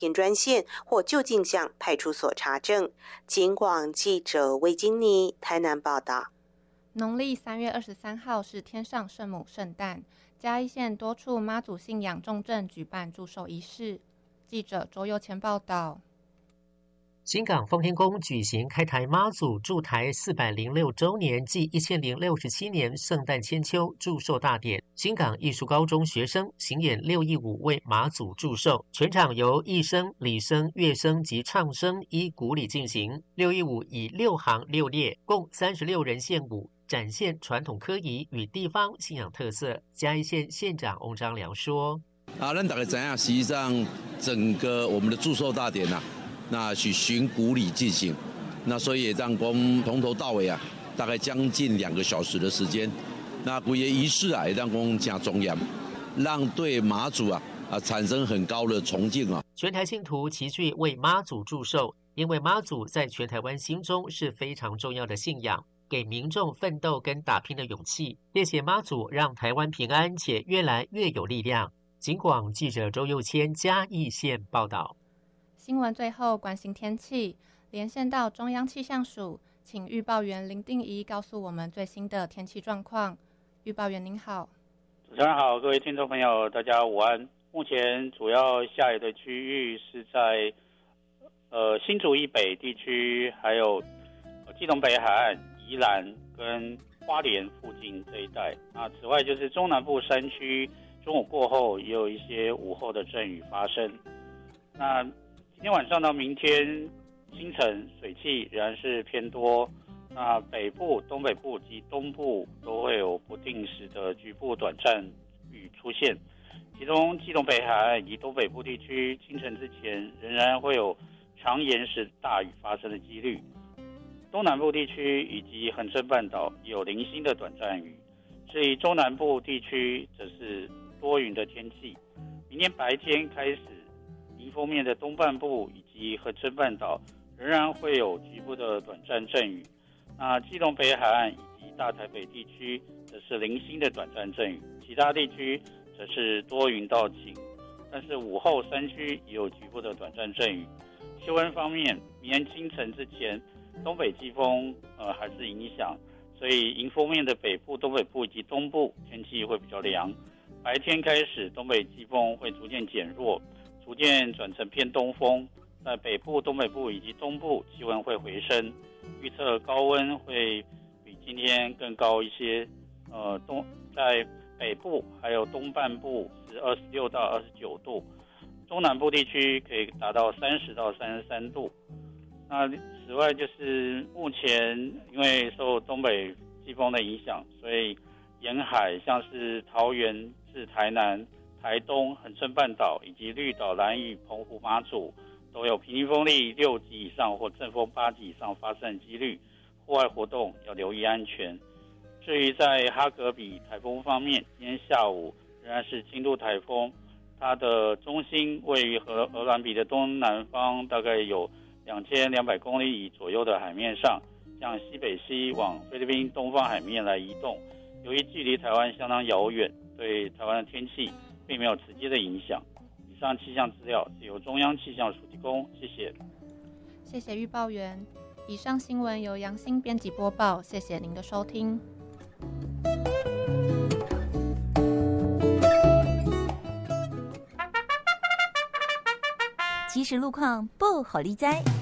专线或就近向派出所查证。警广记者魏金妮台南报道。 农历3月23号是天上圣母圣诞，嘉义县多处妈祖信仰重镇举办祝寿仪式。记者周佑前报道。 新港奉天宫举行开台妈祖驻台406周年暨1067年圣诞千秋祝寿大典，新港艺术高中学生行演6艺舞为妈祖祝寿，全场由艺声、礼声、乐声及唱声依古礼进行。6艺舞以6行6列，共36人献舞，展现传统科仪与地方信仰特色。嘉义县县长翁章良说：“ 咱大家知道，实际上整个我们的祝寿大典那是循古礼进行，那所以让公从头到尾大概将近2个小时的时间。那古爷仪式也让公加重要，让对妈祖产生很高的崇敬全台信徒齐聚为妈祖祝寿，因为妈祖在全台湾心中是非常重要的信仰，给民众奋斗跟打拼的勇气。谢谢妈祖，让台湾平安且越来越有力量。警广记者周佑谦嘉义县报道。 新闻最后关心天气，连线到中央气象署，请预报员林定仪告诉我们最新的天气状况。预报员您好。 主持人好，各位听众朋友大家午安。目前主要下雨的区域是在新竹以北地区，还有基隆北海岸、宜兰跟花莲附近这一带。此外就是中南部山区，中午过后也有一些午后的阵雨发生。那今天晚上到明天清晨水汽仍然是偏多，那北部、东北部及东部都会有不定时的局部短暂雨出现，其中基隆北海岸以及东北部地区清晨之前仍然会有长延时大雨发生的几率，东南部地区以及恒春半岛有零星的短暂雨，至于中南部地区则是多云的天气。明天白天开始，迎风面的东半部以及恒春半岛仍然会有局部的短暂阵雨，那基隆北海岸以及大台北地区则是零星的短暂阵雨，其他地区则是多云到晴，但是午后山区也有局部的短暂阵雨。气温方面，明天清晨之前，东北季风还是影响，所以迎风面的北部、东北部以及东部天气会比较凉。白天开始，东北季风会逐渐减弱，逐渐转成偏东风，在北部、东北部以及东部气温会回升，预测高温会比今天更高一些。在北部还有东半部是26到29度，中南部地区可以达到30到33度。那此外就是目前因为受东北季风的影响，所以沿海像是桃园至台南、台东、恒春半岛以及绿岛、兰屿、澎湖、马祖都有平均风力6级以上或阵风8级以上发生的几率，户外活动要留意安全。至于在哈格比台风方面，今天下午仍然是轻度台风，它的中心位于荷兰比的东南方，大概有2200公里左右的海面上，向西北西往菲律宾东方海面来移动。由于距离台湾相当遥远，对台湾的天气并没有直接的影响。以上气象资料是由中央气象署提供，谢谢。 谢谢预报员。以上新闻由杨欣编辑播报，谢谢您的收听。 即时路况不好理哉。